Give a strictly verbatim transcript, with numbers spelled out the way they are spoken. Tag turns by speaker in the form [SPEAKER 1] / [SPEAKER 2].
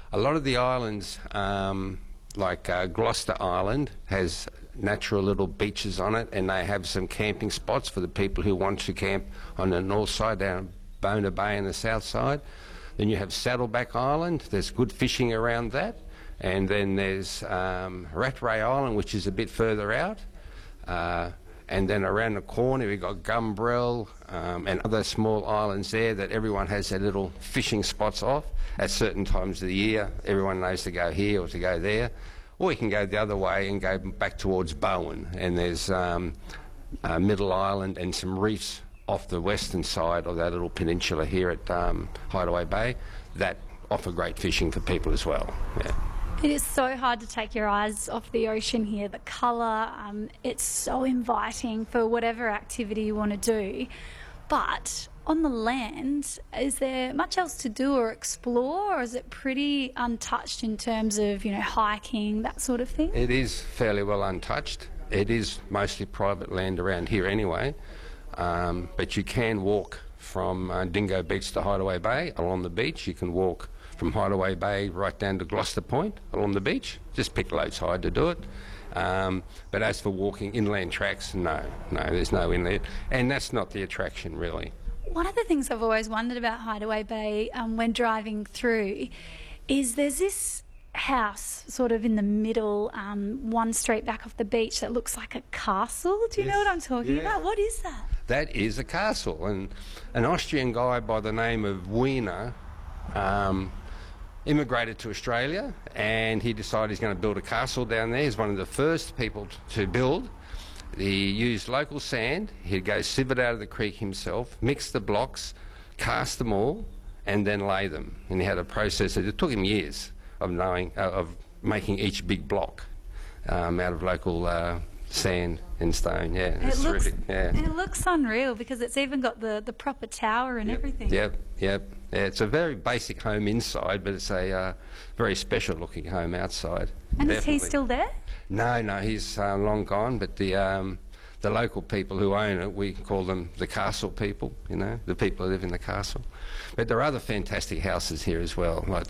[SPEAKER 1] A lot of the islands, um, like uh, Gloucester Island, has natural little beaches on it, and they have some camping spots for the people who want to camp on the north side, down Bona Bay on the south side. Then you have Saddleback Island. There's good fishing around that. And then there's um, Rattray Island, which is a bit further out. Uh, and then around the corner we've got Gumbrell um, and other small islands there that everyone has their little fishing spots off at certain times of the year. Everyone knows to go here or to go there. Or you can go the other way and go back towards Bowen. And there's um, uh, Middle Island and some reefs off the western side of that little peninsula here at um, Hideaway Bay that offer great fishing for people as well. Yeah.
[SPEAKER 2] It is so hard to take your eyes off the ocean here. The colour, um, it's so inviting for whatever activity you want to do. But on the land, is there much else to do or explore, or is it pretty untouched in terms of, you know, hiking, that sort of thing?
[SPEAKER 1] It is fairly well untouched. It is mostly private land around here anyway, um, but you can walk from uh, Dingo Beach to Hideaway Bay along the beach. You can walk from Hideaway Bay right down to Gloucester Point along the beach. Just pick loads high to do it. Um, but as for walking inland tracks, no, no, there's no inland. And that's not the attraction, really.
[SPEAKER 2] One of the things I've always wondered about Hideaway Bay um, when driving through is there's this house sort of in the middle, um, one street back off the beach that looks like a castle. Do you
[SPEAKER 1] Yes.
[SPEAKER 2] know what I'm talking
[SPEAKER 1] Yeah.
[SPEAKER 2] about? What is that?
[SPEAKER 1] That is a castle. And an Austrian guy by the name of Wiener um, immigrated to Australia, and he decided he's going to build a castle down there. He's one of the first people to build. He used local sand. He'd go sieve it out of the creek himself, mix the blocks, cast them all, and then lay them. And he had a process that it took him years of knowing uh, of making each big block um, out of local uh, sand and stone. Yeah, it's
[SPEAKER 2] it looks,
[SPEAKER 1] terrific. Yeah.
[SPEAKER 2] It looks unreal because it's even got the, the proper tower and everything.
[SPEAKER 1] Yep, yep. Yeah, it's a very basic home inside, but it's a uh, very special looking home outside.
[SPEAKER 2] And
[SPEAKER 1] Definitely.
[SPEAKER 2] is he still there?
[SPEAKER 1] No, no, he's uh, long gone, but the um, the local people who own it, we call them the castle people, you know, the people who live in the castle. But there are other fantastic houses here as well, like